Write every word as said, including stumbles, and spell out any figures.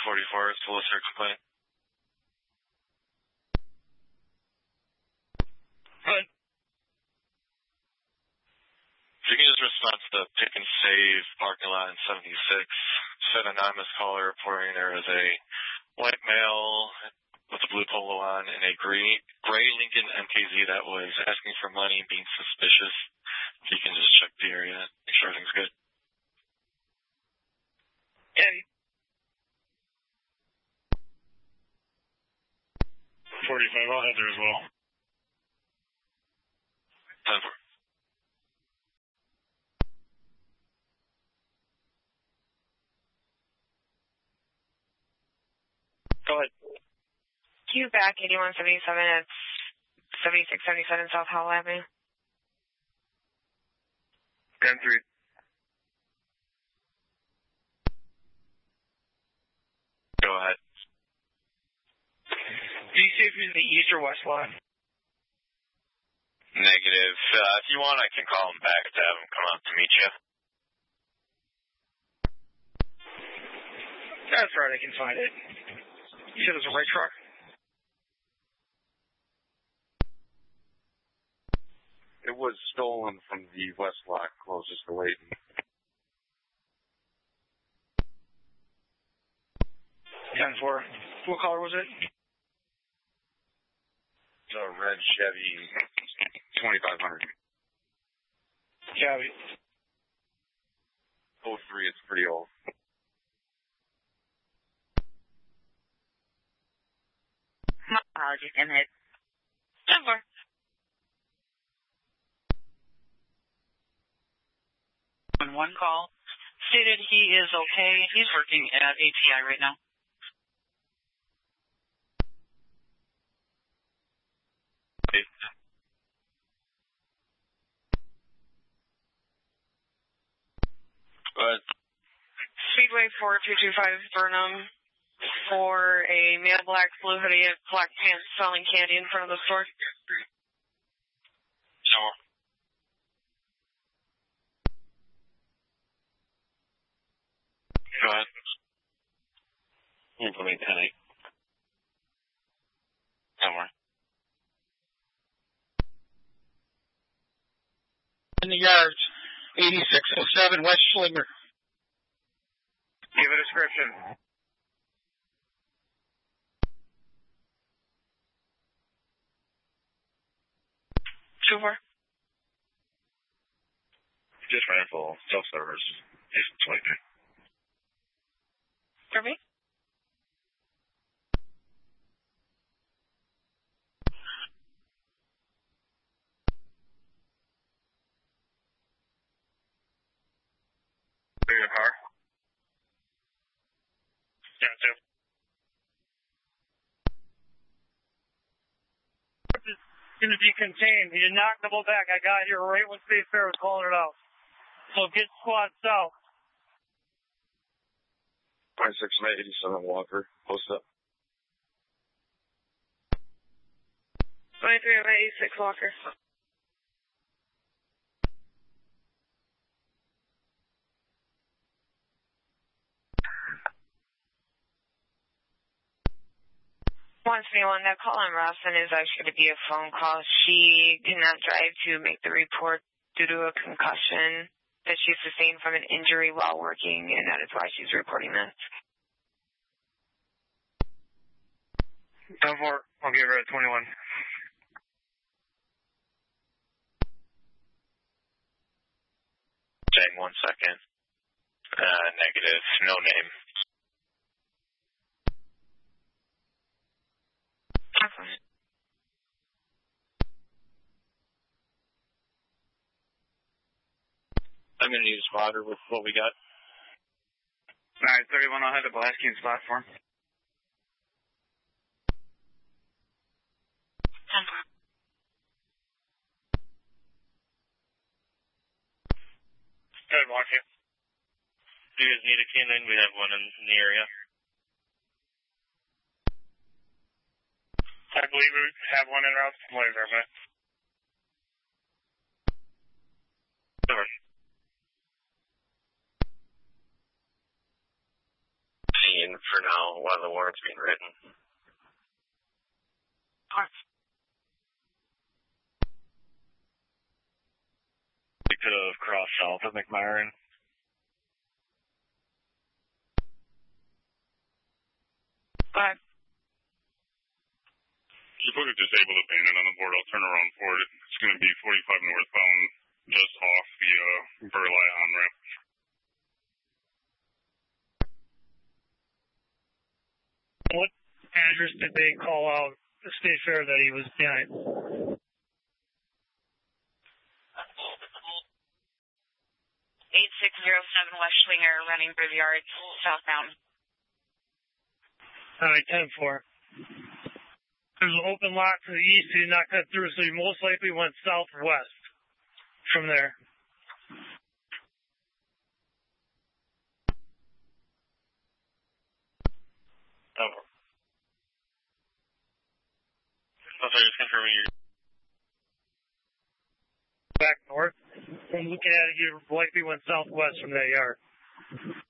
forty-four, it's a listener complaint. Good. If you can just respond to the pick and save parking lot in seventy-six, said anonymous caller reporting there was a white male with a blue polo on and a gray, gray Lincoln M K Z that was asking for money, being suspicious. If you can just check the area, make sure everything's good. And forty-five, I'll head there as well. ten four. Go ahead. Q back eighty-one seventy-seven at seventy-six seventy-seven South Howell Avenue. ten three. Go ahead. Do you see if you're in the east or west line? Negative. Uh, if you want, I can call him back to have him come out to meet you. That's right, I can find it. You said it was a right truck? It was stolen from the west lot closest to Layton. ten four. What color was it? It's a red Chevy twenty-five hundred. Chevy. oh three, it's pretty old. My apologies, I'm hit. ten four. On one call, stated he is okay. He's working at A T I right now. But Speedway four two two five Burnham for a male black blue hoodie and black pants selling candy in front of the store. sure. Go ahead. Implement ten eight. Somewhere. In the yards. eighty-six oh seven West Schlinger. Give a description. two four. Just ran full self-service. Just twenty-three. For me? Clear your car. Yeah, two. Going to be contained. He did not double back. I got here right when State Fair was calling it out. So get squad south. twenty-six May eighty-seven Walker. Post up. twenty-three oh eighty-six Walker. Wants me on that call on Rawson is actually going to be a phone call. She did not drive to make the report due to a concussion that she sustained from an injury while working, and that is why she's reporting this. ten four. I'll get rid of twenty-one. Check one second. Uh, negative. No name. I'm going to use spotter with what we got. All right, thirty-one, I'll head to Blaskeen's platform. Good, Marky. Do you guys need a canine? We have one in the area. I believe we have one in route to Blazer, but... Over. The scene for now while the warrant's being written. They could have crossed south of McMyron. But You put a disabled abandoned on the board. I'll turn around for it. It's going to be forty-five northbound, just off the uh, Burleigh on-ramp. What address did they call out the State Fair that he was behind? eight six zero seven West Schlinger, running Brickyard, southbound. All right, ten four. There's an open lot to the east. He did not cut through, so he most likely went southwest from there. Oh. Oh, sorry, just confirming you. Back north. From looking at it, you likely went southwest from that yard.